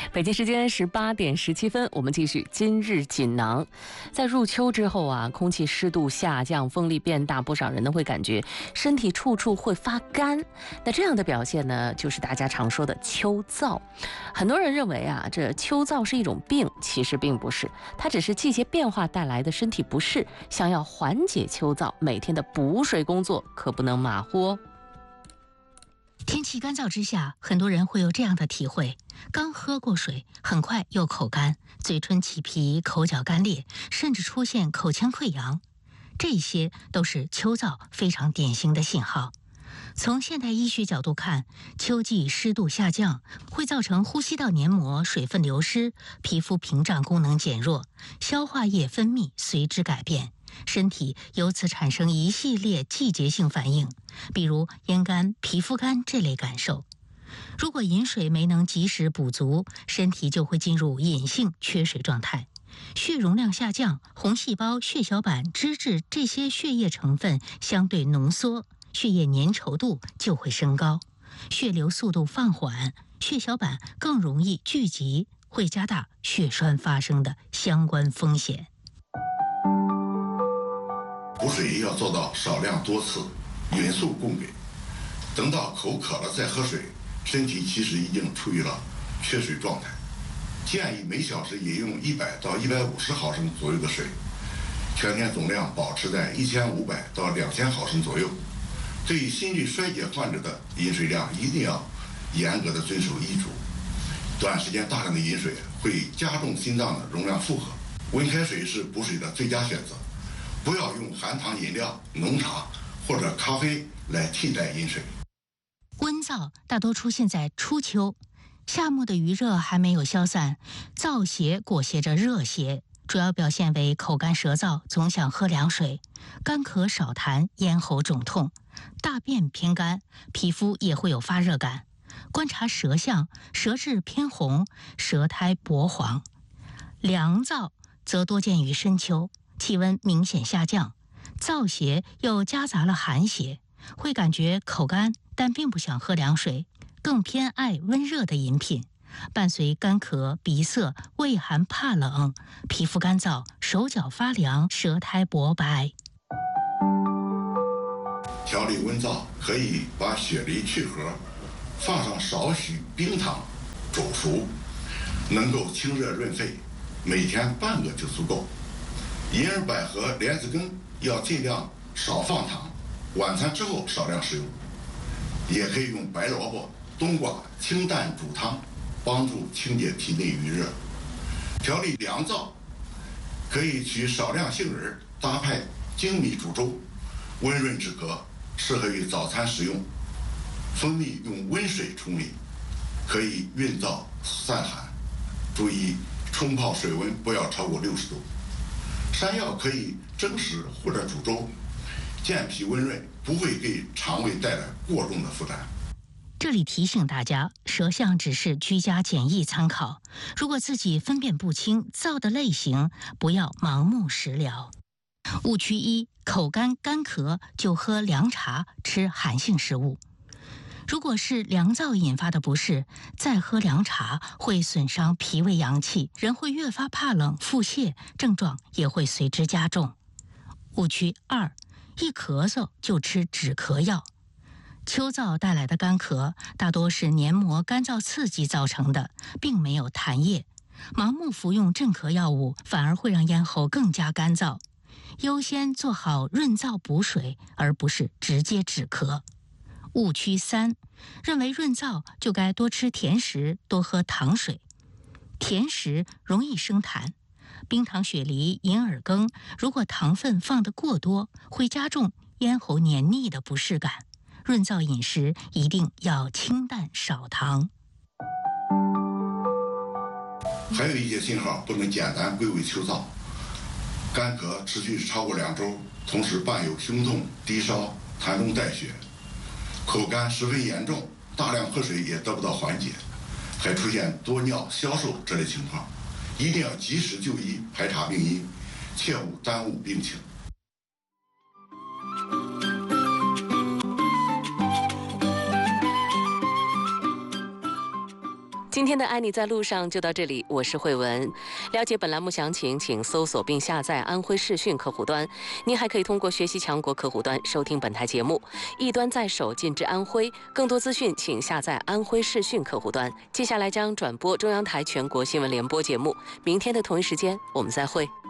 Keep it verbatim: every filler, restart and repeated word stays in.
北京时间十八点十七分，我们继续今日锦囊。在入秋之后啊，空气湿度下降，风力变大，不少人呢会感觉身体处处会发干。那这样的表现呢，就是大家常说的秋燥。很多人认为啊，这秋燥是一种病，其实并不是，它只是季节变化带来的身体不适。想要缓解秋燥，每天的补水工作可不能马虎哦。 天气干燥之下，很多人会有这样的体会：刚喝过水，很快又口干，嘴唇起皮，口角干裂，甚至出现口腔溃疡。这些都是秋燥非常典型的信号。从现代医学角度看，秋季湿度下降会造成呼吸道黏膜水分流失，皮肤屏障功能减弱，消化液分泌随之改变，身体由此产生一系列季节性反应，比如咽干、皮肤干这类感受。如果饮水没能及时补足，身体就会进入隐性缺水状态，血容量下降，红细胞、血小板、脂质这些血液成分相对浓缩，血液粘稠度就会升高，血流速度放缓，血小板更容易聚集，会加大血栓发生的相关风险。 补水要做到少量多次，匀速供给。等到口渴了再喝水，身体其实已经处于了缺水状态。建议每小时饮用一百到一百五十毫升左右的水，全天总量保持在一千五百到两千毫升左右。对于心律衰竭患者的饮水量，一定要严格的遵守医嘱。短时间大量的饮水会加重心脏的容量负荷。温开水是补水的最佳选择。不要用含糖饮料、浓茶或者咖啡来替代饮水。 温燥大多出现在初秋，夏末的余热还没有消散，燥邪裹挟着热邪，主要表现为口干舌燥，总想喝凉水，干咳少痰，咽喉肿痛，大便偏干，皮肤也会有发热感。观察舌象，舌质偏红，舌苔薄黄。凉燥则多见于深秋，气温明显下降，燥邪又夹杂了寒邪，会感觉口干，但并不想喝凉水，更偏爱温热的饮品，伴随干咳、鼻塞、畏寒怕冷，皮肤干燥，手脚发凉，舌苔薄白。 调理温燥，可以把雪梨去核，放上少许冰糖煮熟，能够清热润肺，每天半个就足够。银耳百合、莲子根要尽量少放糖，晚餐之后少量食用。也可以用白萝卜、冬瓜清淡煮汤，帮助清洁体内余热。调理凉燥，可以取少量杏仁搭配粳米煮粥，温润止咳，适合于早餐食用。蜂蜜用温水冲理，可以润燥散寒。注意冲泡水温不要超过六十度。山药可以蒸食或者煮粥，健脾温润，不会给肠胃带来过重的负担。 这里提醒大家，舌象只是居家简易参考，如果自己分辨不清燥的类型，不要盲目食疗。误区一：口干干咳就喝凉茶，吃寒性食物。如果是凉燥引发的不适，再喝凉茶会损伤脾胃阳气，人会越发怕冷、腹泻，症状也会随之加重。误区二：一咳嗽就吃止咳药。秋燥带来的干咳大多是黏膜干燥刺激造成的，并没有痰液。盲目服用镇咳药物反而会让咽喉更加干燥。优先做好润燥补水，而不是直接止咳。误区三：认为润燥就该多吃甜食，多喝糖水。甜食容易生痰，冰糖雪梨、银耳羹如果糖分放得过多，会加重咽喉黏腻的不适感。润燥饮食一定要清淡少糖。 还有一些信号不能简单归为秋燥，干咳持续超过两周，同时伴有胸痛、低烧、痰中带血，口干十分严重，大量喝水也得不到缓解，还出现多尿、消瘦这类情况，一定要及时就医，排查病因，切勿耽误病情。 今今天的爱你在路上就到这里，我是慧文。了解本栏目详情，请搜索并下载安徽视讯客户端。您还可以通过学习强国客户端收听本台节目，一端在手，进至安徽。更多资讯请下载安徽视讯客户端。接下来将转播中央台全国新闻联播节目，明天的同一时间我们再会。